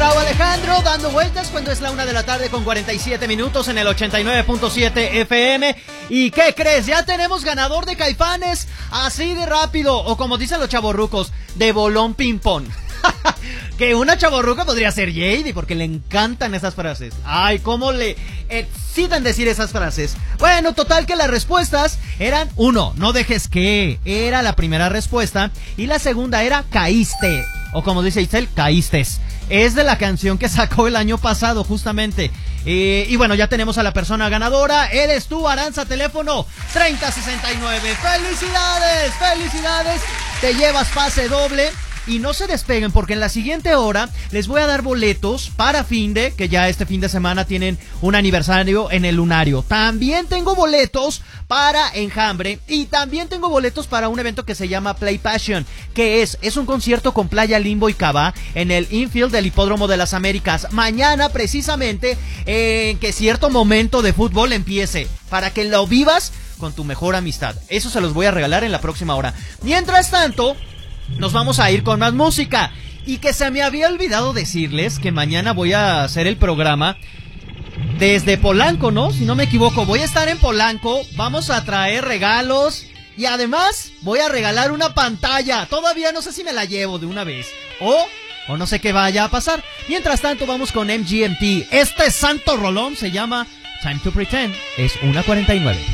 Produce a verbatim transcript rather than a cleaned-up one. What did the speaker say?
Raúl Alejandro, dando vueltas cuando es la una de la tarde con cuarenta y siete minutos en el ochenta y nueve punto siete F M. ¿Y qué crees? Ya tenemos ganador de Caifanes, así de rápido, o como dicen los chavorrucos, de bolón ping-pong. Que una chavorruca podría ser Jady, porque le encantan esas frases. Ay, cómo le excitan decir esas frases. Bueno, total que las respuestas eran: uno, no dejes que, era la primera respuesta, y la segunda era caíste, o como dice Isel, caístes. Es de la canción que sacó el año pasado, justamente. Eh, y bueno, ya tenemos a la persona ganadora. Eres tú, Aranza, teléfono treinta sesenta y nueve. ¡Felicidades! ¡Felicidades! Te llevas pase doble. Y no se despeguen, porque en la siguiente hora les voy a dar boletos para Finde, que ya este fin de semana tienen un aniversario en el Lunario. También tengo boletos para Enjambre, y también tengo boletos para un evento que se llama Play Passion, que es, es un concierto con Playa Limbo y Cava en el infield del Hipódromo de las Américas. Mañana, precisamente, en que cierto momento de fútbol empiece, para que lo vivas con tu mejor amistad. Eso se los voy a regalar en la próxima hora. Mientras tanto, nos vamos a ir con más música. Y que se me había olvidado decirles que mañana voy a hacer el programa desde Polanco, ¿no? Si no me equivoco, voy a estar en Polanco. Vamos a traer regalos y además voy a regalar una pantalla. Todavía no sé si me la llevo de una vez o, o no sé qué vaya a pasar. Mientras tanto vamos con M G M T. Este santo rolón se llama Time to Pretend. Es una cuarenta y nueve.